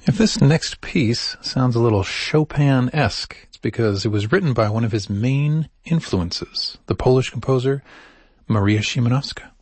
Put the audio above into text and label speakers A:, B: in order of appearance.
A: If this next piece sounds a little Chopin-esque, it's because it was written by one of his main influences, the Polish composer Maria Szymanowska.